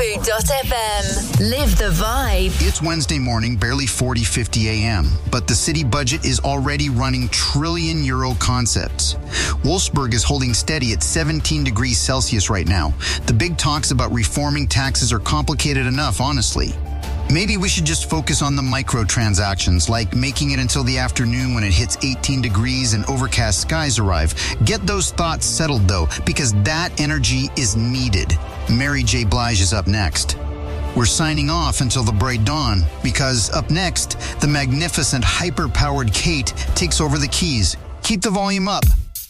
Malibu.fm. Live the vibe. It's Wednesday morning, barely 40:50 a.m., but the city budget is already running trillion euro concepts. Wolfsburg is holding steady at 17 degrees Celsius right now. The big talks about reforming taxes are complicated enough, honestly. Maybe we should just focus on the microtransactions, like making it until the afternoon when it hits 18 degrees and overcast skies arrive. Get those thoughts settled, though, because that energy is needed. Mary J. Blige is up next. We're signing off until the bright dawn, because up next, the magnificent, hyper-powered Kate takes over the keys. Keep the volume up.